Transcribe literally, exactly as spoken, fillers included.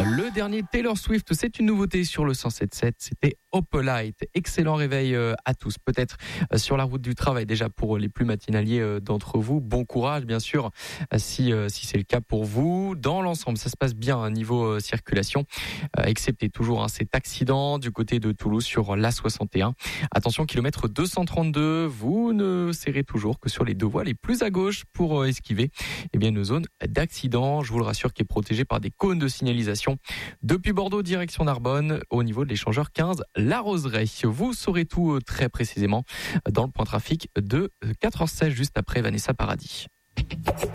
Le dernier Taylor Swift, c'est une nouveauté sur le cent sept sept, c'était Opalite. Excellent réveil à tous, peut-être sur la route du travail déjà pour les plus matinaliers d'entre vous. Bon courage bien sûr si si c'est le cas pour vous. Dans l'ensemble, ça se passe bien à niveau circulation, excepté toujours hein, cet accident du côté de Toulouse sur l'A soixante et un. Attention, kilomètre deux cent trente-deux, vous ne serrez toujours que sur les deux voies les plus à gauche pour esquiver eh bien, une zone d'accident, je vous le rassure, qui est protégée par des cônes de signalisation. Depuis Bordeaux, direction Narbonne, au niveau de l'échangeur quinze, La Roseraie. Vous saurez tout très précisément dans le point trafic de quatre heures seize, juste après Vanessa Paradis.